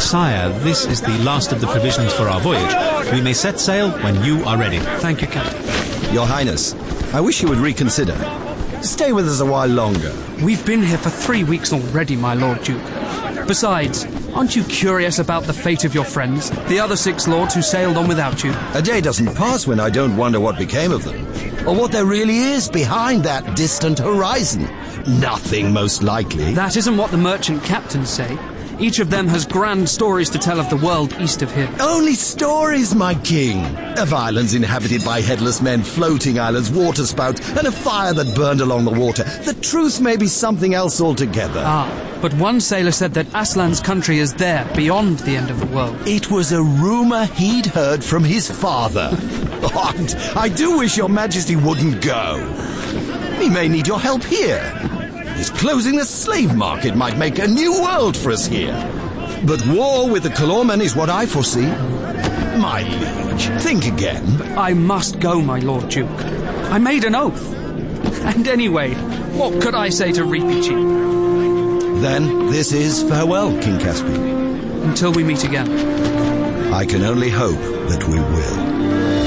Sire, this is the last of the provisions for our voyage. We may set sail when you are ready. Thank you, Captain. Your Highness, I wish you would reconsider. Stay with us a while longer. We've been here for 3 weeks already, my Lord Duke. Besides, aren't you curious about the fate of your friends, the other 6 lords who sailed on without you? A day doesn't pass when I don't wonder what became of them, or what there really is behind that distant horizon. Nothing, most likely. That isn't what the merchant captains say. Each of them has grand stories to tell of the world east of here. Only stories, my king. Of islands inhabited by headless men, floating islands, waterspouts, and a fire that burned along the water. The truth may be something else altogether. But one sailor said that Aslan's country is there, beyond the end of the world. It was a rumor he'd heard from his father. Oh, I do wish your majesty wouldn't go. We may need your help here. His closing the slave market might make a new world for us here. But war with the Kalormen is what I foresee. My liege, think again. I must go, my Lord Duke. I made an oath. And anyway, what could I say to Reepicheep? Then this is farewell, King Caspian. Until we meet again. I can only hope that we will.